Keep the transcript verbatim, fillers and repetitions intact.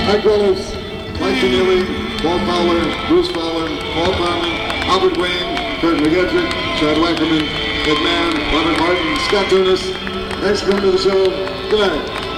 Mike Willis, Mike Keneally, Paul Fowler, Bruce Fowler, Paul Carmen, Albert Wayne, Kurt McGettrick, Chad Wackerman, Ed Mann, Robert Martin, Scott Tunis. Thanks for coming to the show. Good night.